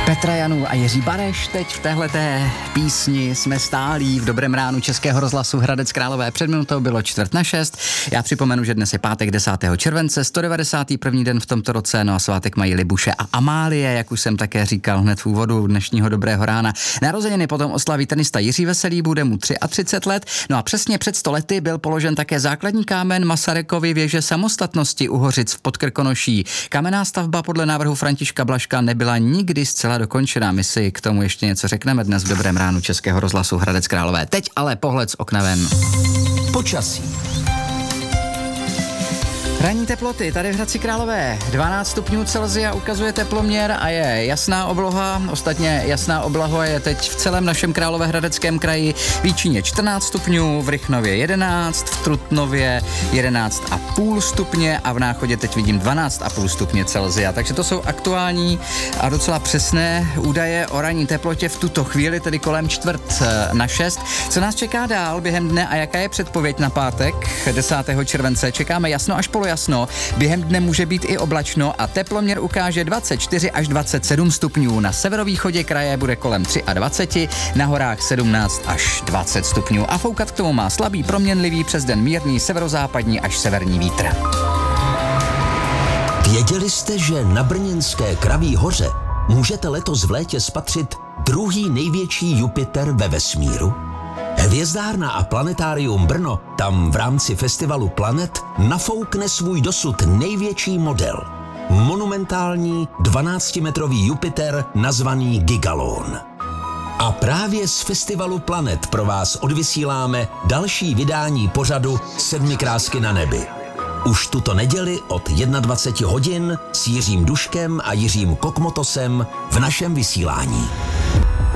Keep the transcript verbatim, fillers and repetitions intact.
Petra Janů a Jiří Bareš teď v téhleté písni jsme stálí v Dobrém ránu Českého rozhlasu Hradec Králové. Před minutou bylo čtvrt na šest. Já připomenu, že dnes je pátek desátého července, sto devadesátý první den v tomto roce, no a svátek mají Libuše a Amálie, jak už jsem také říkal hned v úvodu dnešního Dobrého rána. Narozeniny potom oslaví tenista Jiří Veselý, bude mu třicet tři let, no a přesně před sto lety byl položen také základní kámen Masarykovy věže samostatnosti u Hořic v Podkrkonoší. Kamenná stavba podle návrhu Františka Blažka nebyla nikdy zcela dokončená. My si k tomu ještě něco řekneme dnes v Dobrém ránu Českého rozhlasu Hradec Králové. Teď ale pohled z okna ven. Počasí. Ranní teploty tady v Hradci Králové. dvanáct stupňů Celsia ukazuje teploměr a je jasná obloha. Ostatně jasná obloha je teď v celém našem Královéhradeckém kraji. V Jíčíně čtrnáct stupňů, v Rychnově jedenáct, v Trutnově jedenáct a půl stupně a v Náchodě teď vidím dvanáct a půl stupně Celsia. Takže to jsou aktuální a docela přesné údaje o ranní teplotě v tuto chvíli, tedy kolem čtvrt na šest. Co nás čeká dál během dne a jaká je předpověď na pátek desátého července? Čekáme jasno až polojasno. Jasno. Během dne může být i oblačno a teploměr ukáže dvacet čtyři až dvacet sedm stupňů. Na severovýchodě kraje bude kolem dvacet tři, na horách sedmnáct až dvacet stupňů. A foukat k tomu má slabý, proměnlivý, přes den mírný severozápadní až severní vítr. Věděli jste, že na brněnské Kraví hoře můžete letos v létě spatřit druhý největší Jupiter ve vesmíru? Hvězdárna a planetárium Brno tam v rámci festivalu Planet nafoukne svůj dosud největší model. Monumentální dvanáctimetrový Jupiter nazvaný Gigalon. A právě z festivalu Planet pro vás odvysíláme další vydání pořadu Sedmi krásky na nebi. Už tuto neděli od dvacet jedna hodin s Jiřím Duškem a Jiřím Kokmotosem v našem vysílání.